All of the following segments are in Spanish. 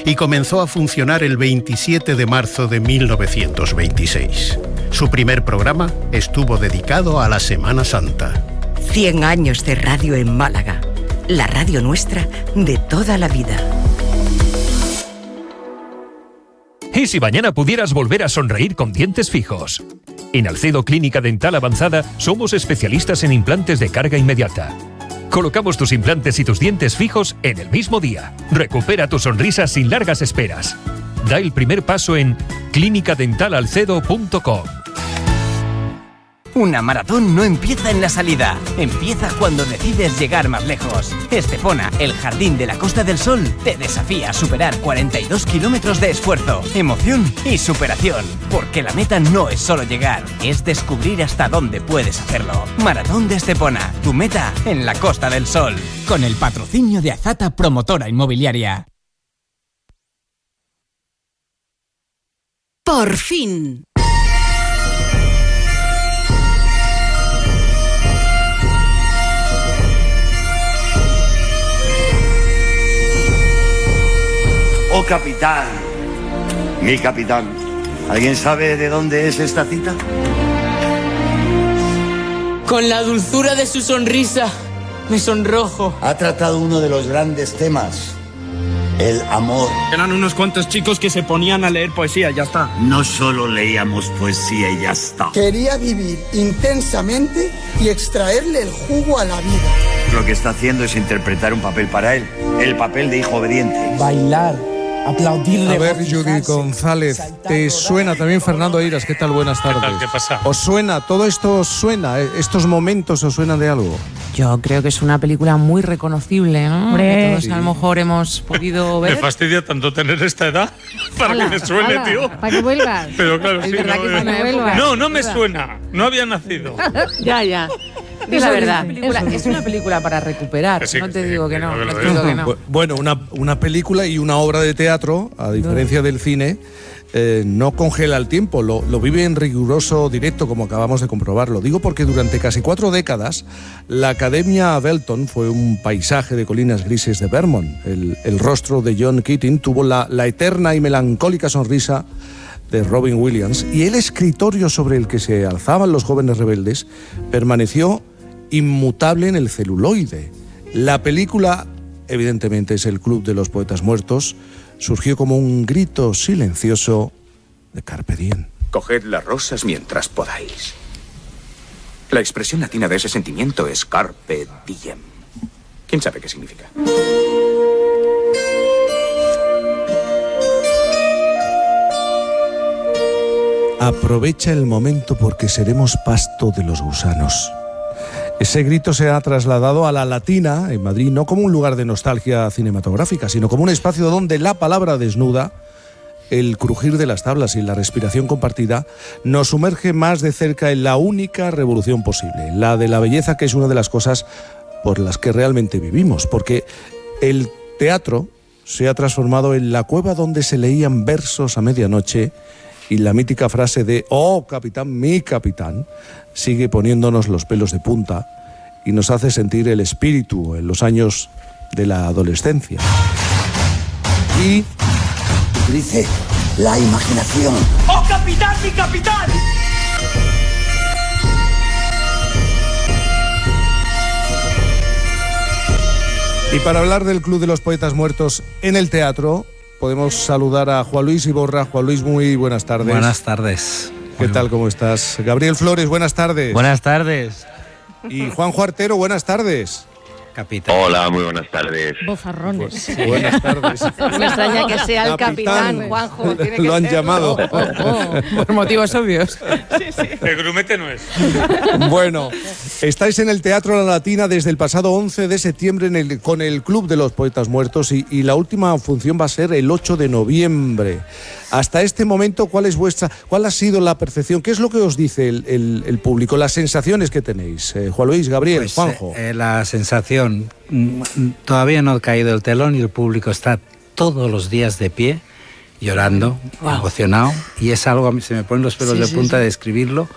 y comenzó a funcionar el 27 de marzo de 1926. Su primer programa estuvo dedicado a la Semana Santa. 100 años de radio en Málaga, la radio nuestra de toda la vida. ¿Y si mañana pudieras volver a sonreír con dientes fijos? En Alcedo Clínica Dental Avanzada somos especialistas en implantes de carga inmediata. Colocamos tus implantes y tus dientes fijos en el mismo día. Recupera tu sonrisa sin largas esperas. Da el primer paso en clinicadentalalcedo.com. Una maratón no empieza en la salida, empieza cuando decides llegar más lejos. Estepona, el jardín de la Costa del Sol, te desafía a superar 42 kilómetros de esfuerzo, emoción y superación. Porque la meta no es solo llegar, es descubrir hasta dónde puedes hacerlo. Maratón de Estepona, tu meta en la Costa del Sol. Con el patrocinio de Azata Promotora Inmobiliaria. Por fin. Oh, capitán, mi capitán, ¿alguien sabe de dónde es esta cita? Con la dulzura de su sonrisa, me sonrojo. Ha tratado uno de los grandes temas, el amor. Eran unos cuantos chicos que se ponían a leer poesía, ya está. No solo leíamos poesía y ya está. Quería vivir intensamente y extraerle el jugo a la vida. Lo que está haciendo es interpretar un papel para él, el papel de hijo obediente. Bailar. Aplaudirle. A ver, Judy González, ¿te suena también Fernando Eiras? ¿Qué tal? Buenas tardes. ¿Qué tal? ¿Qué pasa? ¿Os suena? ¿Todo esto os suena? ¿Estos momentos os suenan de algo? Yo creo que es una película muy reconocible, ¿no? Que todos a lo mejor hemos podido ver. Me fastidia tanto tener esta edad para que me suene, tío. Para que vuelvas. Pero claro, sí, no me suena. No había nacido. Ya. Es la verdad. Es una película para recuperar. Sí, no te digo que no. Bueno, una película y una obra de teatro, a diferencia del cine, no congela el tiempo, lo vive en riguroso directo, como acabamos de comprobar. Lo digo porque durante casi 4 décadas la Academia Belton fue un paisaje de colinas grises de Vermont. El rostro de John Keating tuvo la eterna y melancólica sonrisa de Robin Williams, y el escritorio sobre el que se alzaban los jóvenes rebeldes permaneció inmutable en el celuloide. La película, evidentemente, es El Club de los Poetas Muertos. Surgió como un grito silencioso de Carpe Diem. Coged las rosas mientras podáis. La expresión latina de ese sentimiento es Carpe Diem. ¿Quién sabe qué significa? Aprovecha el momento porque seremos pasto de los gusanos. Ese grito se ha trasladado a la Latina, en Madrid, no como un lugar de nostalgia cinematográfica, sino como un espacio donde la palabra desnuda, el crujir de las tablas y la respiración compartida, nos sumerge más de cerca en la única revolución posible, la de la belleza, que es una de las cosas por las que realmente vivimos, porque el teatro se ha transformado en la cueva donde se leían versos a medianoche, y la mítica frase de «Oh, capitán, mi capitán», sigue poniéndonos los pelos de punta y nos hace sentir el espíritu en los años de la adolescencia. Y Utilice la imaginación. ¡Oh, capitán, mi capitán! Y para hablar del Club de los Poetas Muertos en el teatro, podemos saludar a Juan Luis Iborra. Juan Luis, muy buenas tardes. Buenas tardes. ¿Qué tal? ¿Cómo estás? Gabriel Flores, buenas tardes. Buenas tardes. Y Juanjo Artero, buenas tardes. Capitán. Hola, muy buenas tardes. Bofarrones. Buenas tardes. Me extraña que sea el capitán, Juanjo. Tiene que Lo han serlo. llamado. Por motivos obvios. El grumete no es. Bueno, estáis en el Teatro La Latina desde el pasado 11 de septiembre con el Club de los Poetas Muertos y la última función va a ser el 8 de noviembre. Hasta este momento, ¿cuál ha sido la percepción? ¿Qué es lo que os dice el público? Las sensaciones que tenéis. Juan Luis, Gabriel, pues, Juanjo. La sensación, todavía no ha caído el telón y el público está todos los días de pie, llorando, emocionado, y es algo, a mí se me ponen los pelos de punta de escribirlo,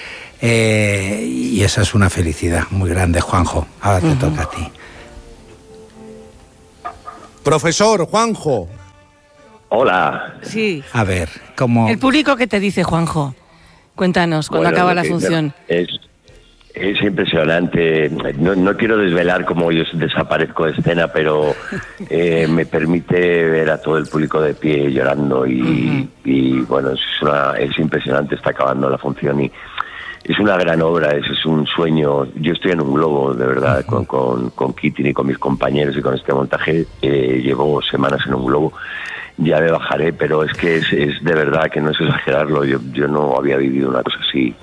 y esa es una felicidad muy grande, Juanjo. Ahora te toca a ti. Profesor Juanjo. Hola. Sí. A ver, ¿cómo...? El público, ¿qué te dice, Juanjo? Cuéntanos, cuando acaba la función. Es impresionante. No quiero desvelar cómo yo desaparezco de escena, pero me permite ver a todo el público de pie llorando y bueno, es impresionante. Está acabando la función y es una gran obra, es un sueño. Yo estoy en un globo, de verdad, con Kitty y con mis compañeros y con este montaje. Llevo semanas en un globo. Ya me bajaré, pero es que es de verdad que no es exagerarlo. Yo no había vivido una cosa así.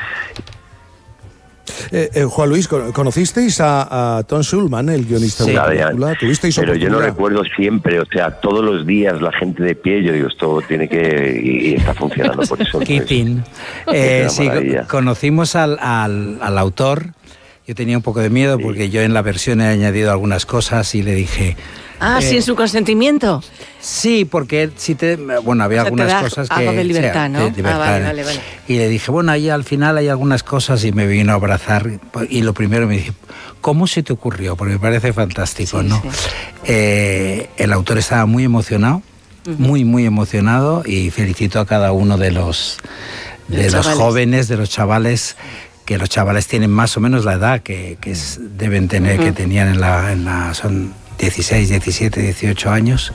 Juan Luis, ¿conocisteis a Tom Schulman, el guionista de la película? ¿Tuvisteis pero oportunidad? Yo no recuerdo siempre, o sea, todos los días la gente de pie, yo digo, esto tiene que... y está funcionando por eso. Keating. Sí, conocimos al autor. Yo tenía un poco de miedo porque yo en la versión he añadido algunas cosas y le dije... ¿sin su consentimiento? Sí, porque había algunas cosas que... Algo de libertad, ¿no? De libertad. Vale. Y le dije, ahí al final hay algunas cosas y me vino a abrazar y lo primero me dije, ¿cómo se te ocurrió? Porque me parece fantástico, ¿no? Sí. El autor estaba muy emocionado, muy, muy emocionado y felicito a cada uno de los jóvenes, de los chavales, que los chavales tienen más o menos la edad que deben tener, que tenían en la son 16, 17, 18 años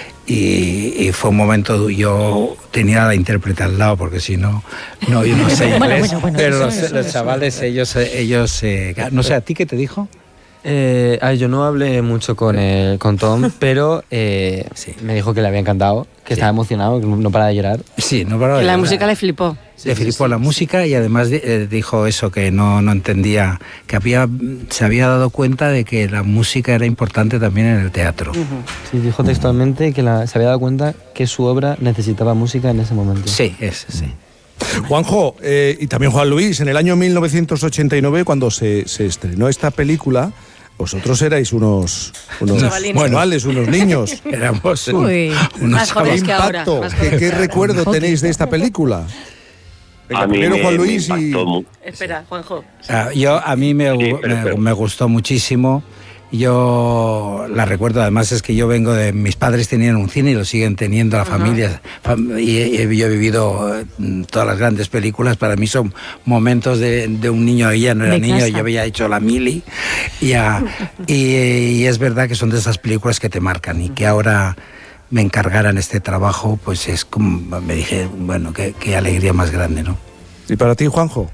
y fue un momento, yo tenía a la intérprete al lado porque si no yo no sé inglés, pero los chavales, ellos no sé, ¿a ti qué te dijo? Yo no hablé mucho con Tom, pero me dijo que le había encantado, que estaba emocionado, que no paraba de llorar. Sí, no paraba de llorar. La música le flipó. Le flipó la música y además dijo eso, que no entendía, que se había dado cuenta de que la música era importante también en el teatro. Sí, dijo textualmente que se había dado cuenta que su obra necesitaba música en ese momento. Sí. Juanjo, y también Juan Luis, en el año 1989, cuando se estrenó esta película, vosotros erais unos manuales, unos niños. Éramos más jóvenes que ahora. ¿Qué recuerdo tenéis de esta película? Venga, primero Juan Luis y... Espera, Juanjo. A mí me gustó muchísimo. Yo la recuerdo, además es que yo vengo de... Mis padres tenían un cine y lo siguen teniendo la familia. Y yo he vivido todas las grandes películas. Para mí son momentos de un niño. Ella no era niño, yo había hecho la mili. Y es verdad que son de esas películas que te marcan y que ahora me encargaran este trabajo, pues es como... Me dije, bueno, qué alegría más grande, ¿no? ¿Y para ti, Juanjo?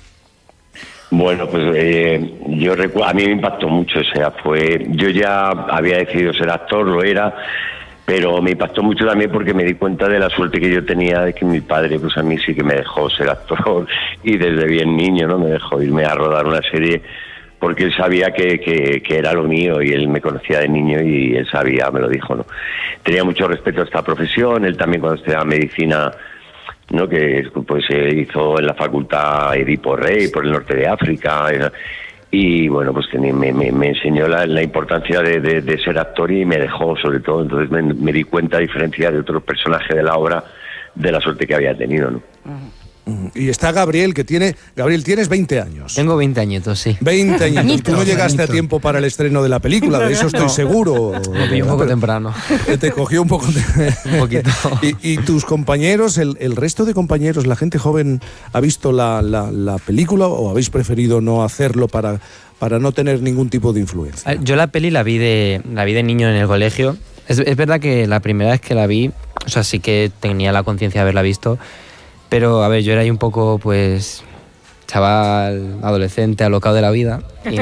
Bueno, pues yo recuerdo, a mí me impactó mucho, o sea, yo ya había decidido ser actor, lo era, pero me impactó mucho también porque me di cuenta de la suerte que yo tenía de que mi padre, pues a mí sí que me dejó ser actor y desde bien niño, ¿no? Me dejó irme a rodar una serie porque él sabía que era lo mío y él me conocía de niño y él sabía, me lo dijo, ¿no? Tenía mucho respeto a esta profesión, él también cuando estudiaba medicina, ¿no? Que pues hizo en la facultad Edipo Rey por el norte de África y bueno, pues que me enseñó la importancia de ser actor y me dejó sobre todo, entonces me di cuenta, a diferencia de otros personajes de la obra, de la suerte que había tenido, ¿no? Y está Gabriel, Gabriel, tienes 20 años. Tengo 20 añitos, sí. 20 años. Tú no llegaste a tiempo para el estreno de la película, de eso estoy seguro. Me pilló un poco temprano. Te cogió un poco... un poquito. ¿Y tus compañeros, el resto de compañeros, la gente joven, ha visto la película o habéis preferido no hacerlo para no tener ningún tipo de influencia? Yo la peli la vi de niño en el colegio. Es verdad que la primera vez que la vi, o sea, sí que tenía la conciencia de haberla visto, pero, a ver, yo era ahí un poco, pues, chaval, adolescente, alocado de la vida, y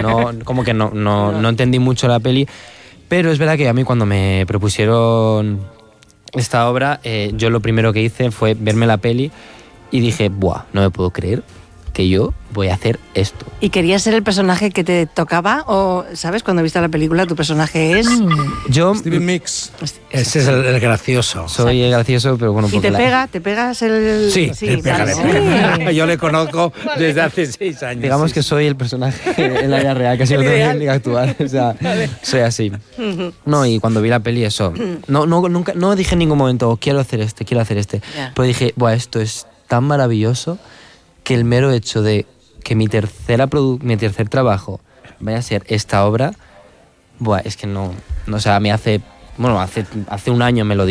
no entendí mucho la peli, pero es verdad que a mí cuando me propusieron esta obra, yo lo primero que hice fue verme la peli y dije, ¡buah! No me puedo creer que yo voy a hacer esto. ¿Y querías ser el personaje que te tocaba? ¿O, sabes, cuando viste la película, tu personaje es...? Yo... Steven Mix. Ese es el gracioso. Soy el gracioso, pero bueno... ¿Y te pegas el...? Sí, te pega. Yo le conozco desde hace 6 años. Digamos que soy el personaje en la vida real, casi no tengo ni que actuar. O sea, soy así. No, y cuando vi la peli, eso... No dije en ningún momento, quiero hacer este. Pero dije, buah, esto es tan maravilloso que el mero hecho de que mi tercer trabajo vaya a ser esta obra, buah, es que no, o sea, me hace un año me lo